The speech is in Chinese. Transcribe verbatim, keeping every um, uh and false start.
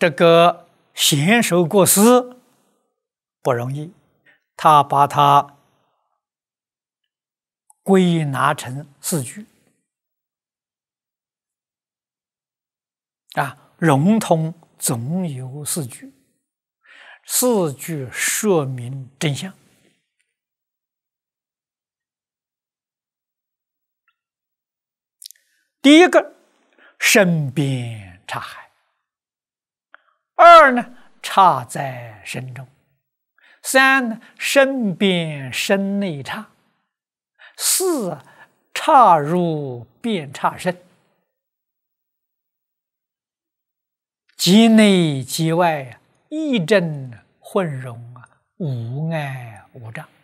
这个贤首过失不容易，他把它归纳成四句啊，融通总有四句，四句说明真相。第一个，身边差海；二呢，差在身中；三呢，身边身内差；四，差入变差身，即内即外，一真混融啊，无碍无障。